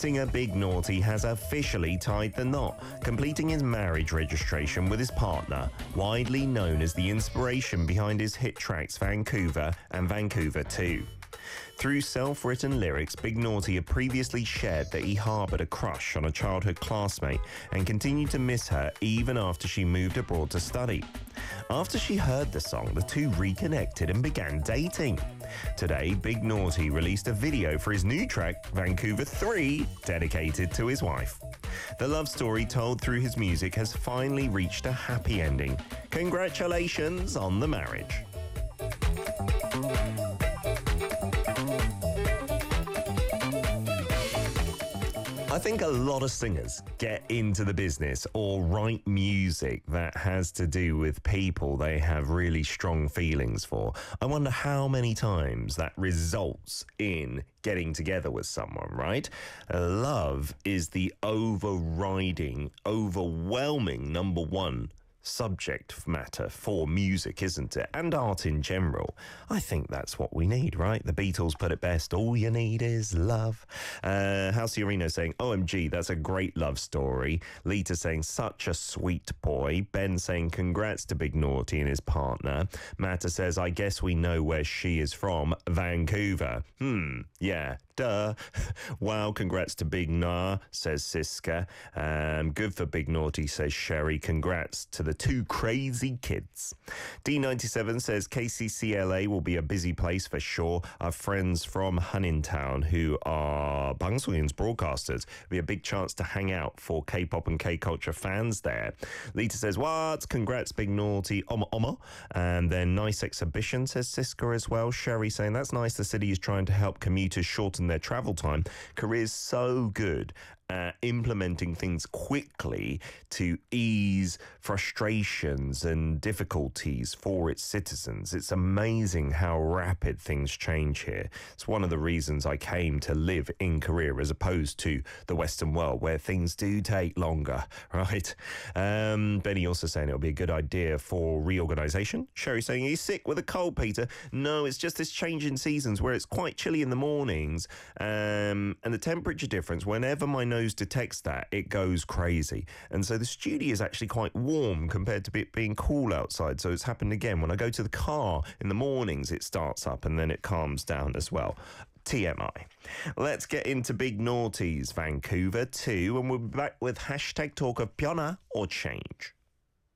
Singer Big Naughty has officially tied the knot, completing his marriage registration with his partner, widely known as the inspiration behind his hit tracks Vancouver and Vancouver 2. Through self-written lyrics, Big Naughty had previously shared that he harboured a crush on a childhood classmate and continued to miss her even after she moved abroad to study. After she heard the song, the two reconnected and began dating. Today, Big Naughty released a video for his new track, Vancouver 3, dedicated to his wife. The love story told through his music has finally reached a happy ending. Congratulations on the marriage. I think a lot of singers get into the business or write music that has to do with people they have really strong feelings for. I wonder how many times that results in getting together with someone, right? Love is the overriding, overwhelming number one subject matter for music, isn't it? And art in general. I think that's what we need, right? The Beatles put it best. All you need is love. Halcyon saying, OMG, that's a great love story. Lita saying, such a sweet boy. Ben saying, congrats to Big Naughty and his partner. Matta says, I guess we know where she is from. Vancouver. Yeah. Duh. Wow, congrats to Big Nah, says Siska. Good for Big Naughty, says Sherry. Congrats to the two crazy kids. D97 says KCCLA will be a busy place for sure. Our friends from Huntingtown who are Bangsoyin's broadcasters. It'll be a big chance to hang out for K-pop and K-culture fans there. Lita says, what? Congrats, Big Naughty. Oma. And then nice exhibition, says Siska as well. Sherry saying, that's nice. The city is trying to help commuters shorten their travel time. Korea's so good at implementing things quickly to ease frustrations and difficulties for its citizens. It's amazing how rapid things change here. It's one of the reasons I came to live in Korea as opposed to the Western world where things do take longer, right? Benny also saying it'll be a good idea for reorganization. Sherry saying he's sick with a cold, Peter. No, it's just this change in seasons where it's quite chilly in the mornings and the temperature difference, whenever my nose detects that, it goes crazy. And so the studio is actually quite warm compared to it being cool outside. So it's happened again. When I go to the car in the mornings, it starts up and then it calms down as well. TMI. Let's get into Big Naughty's Vancouver 2, and we'll be back with hashtag talk of Pyona or change.